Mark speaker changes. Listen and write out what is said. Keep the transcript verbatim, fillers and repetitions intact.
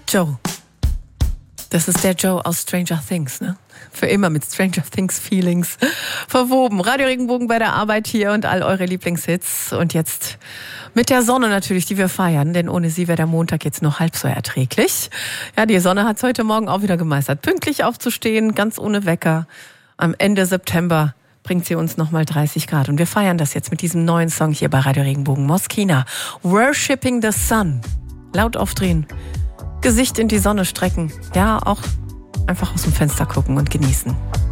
Speaker 1: Joe. Das ist der Joe aus Stranger Things, ne? Für immer mit Stranger Things Feelings verwoben. Radio Regenbogen bei der Arbeit hier und all eure Lieblingshits. Und jetzt mit der Sonne natürlich, die wir feiern, denn ohne sie wäre der Montag jetzt nur halb so erträglich. Ja, die Sonne hat es heute Morgen auch wieder gemeistert. Pünktlich aufzustehen, ganz ohne Wecker. Am Ende September bringt sie uns nochmal dreißig Grad. Und wir feiern das jetzt mit diesem neuen Song hier bei Radio Regenbogen. Moskina, Worshipping the Sun. Laut aufdrehen, Gesicht in die Sonne strecken. Ja, auch einfach aus dem Fenster gucken und genießen.